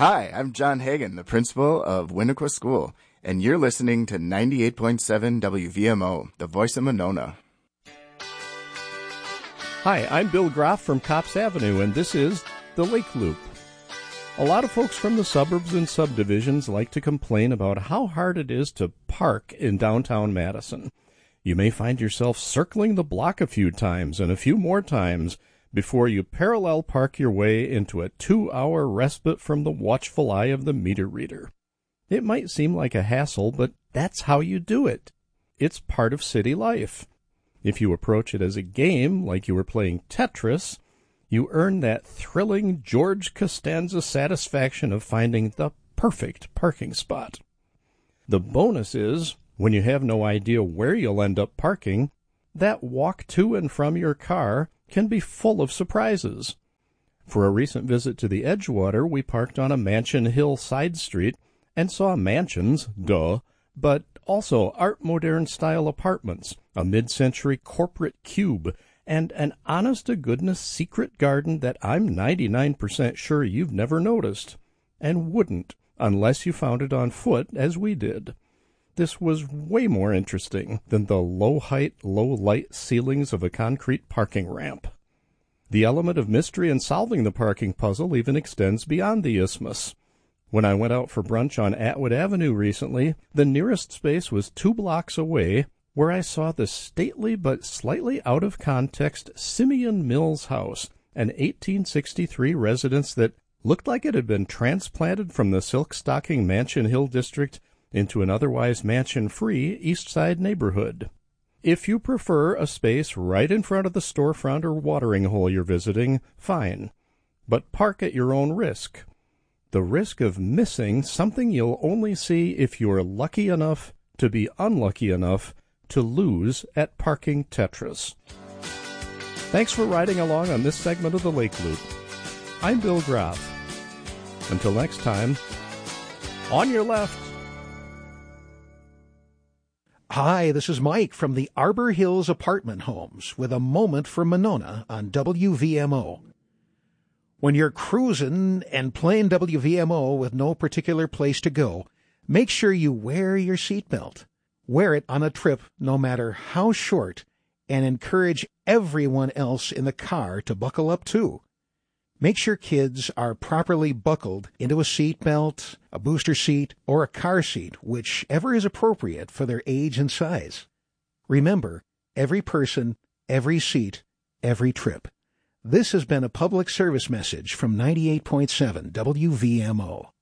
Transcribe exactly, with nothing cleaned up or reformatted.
Hi, I'm John Hagan, the principal of Winnequa School, and you're listening to ninety-eight point seven W V M O, the voice of Monona. Hi, I'm Bill Groff from Copps Avenue, and this is The Lake Loop. A lot of folks from the suburbs and subdivisions like to complain about how hard it is to park in downtown Madison. You may find yourself circling the block a few times and a few more times before you parallel park your way into a two-hour respite from the watchful eye of the meter reader. It might seem like a hassle, but that's how you do it. It's part of city life. If you approach it as a game, like you were playing Tetris, you earn that thrilling George Costanza satisfaction of finding the perfect parking spot. The bonus is, when you have no idea where you'll end up parking, that walk to and from your car can be full of surprises. For a recent visit to the Edgewater, we parked on a Mansion Hill side street and saw mansions, duh, but also Art Moderne-style apartments, a mid-century corporate cube, and an honest-to-goodness secret garden that I'm ninety-nine percent sure you've never noticed, and wouldn't unless you found it on foot as we did. This was way more interesting than the low-height, low-light ceilings of a concrete parking ramp. The element of mystery in solving the parking puzzle even extends beyond the isthmus. When I went out for brunch on Atwood Avenue recently, the nearest space was two blocks away, where I saw the stately but slightly out-of-context Simeon Mills House, an eighteen sixty-three residence that looked like it had been transplanted from the silk-stocking Mansion Hill district into an otherwise mansion-free East Side neighborhood. If you prefer a space right in front of the storefront or watering hole you're visiting, fine, but park at your own risk. The risk of missing something you'll only see if you're lucky enough to be unlucky enough to lose at Parking Tetris. Thanks for riding along on this segment of the Lake Loop. I'm Bill Groff. Until next time, on your left. Hi, this is Mike from the Arbor Hills Apartment Homes with a moment for Monona on W V M O. When you're cruising and playing W V M O with no particular place to go, make sure you wear your seatbelt. Wear it on a trip, no matter how short, and encourage everyone else in the car to buckle up too. Make sure kids are properly buckled into a seatbelt, a booster seat, or a car seat, whichever is appropriate for their age and size. Remember, every person, every seat, every trip. This has been a public service message from ninety-eight point seven W V M O.